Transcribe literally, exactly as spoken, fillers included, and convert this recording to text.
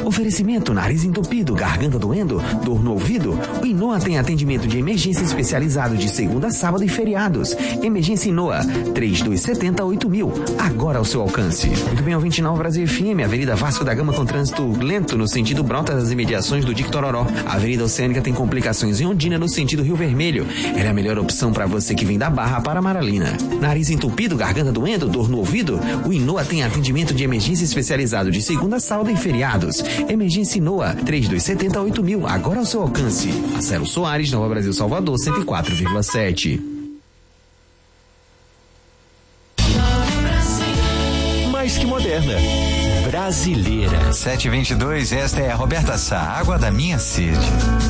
Oferecimento: nariz entupido, garganta doendo, dor no ouvido. O Inoa tem atendimento de emergência especializado de segunda a sábado e feriados. Emergência Inoa, três dois sete zero oito mil. Agora ao seu alcance. Muito bem, ouvinte Nova Brasil F M, Avenida Vasco da Gama com trânsito lento no sentido Brotas das imediações do Dique Tororó. A Avenida Oceânica tem complicações em Ondina no sentido Rio Vermelho. Ela é a melhor opção para você que vem da Barra para Maralina. Nariz entupido, garganta doendo, dor no ouvido? O Inoa tem atendimento de emergência especializado de segunda a sábado e feriados. Emergência Inoa, três dois sete zero oito mil. Agora ao seu alcance. Marcelo Soares, Nova Brasil Salvador, cento e quatro vírgula sete. Mais que moderna. Brasileira. sete e vinte e dois, esta é a Roberta Sá, água da minha sede.